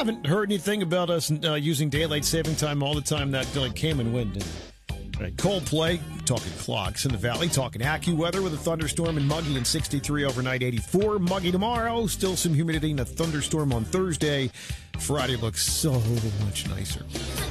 haven't heard anything about us using daylight saving time all the time. That came and went, didn't it? Right, Coldplay, talking clocks in the valley, talking AccuWeather with a thunderstorm and muggy and 63 overnight, 84. Muggy tomorrow, still some humidity and a thunderstorm on Thursday. Friday looks so much nicer.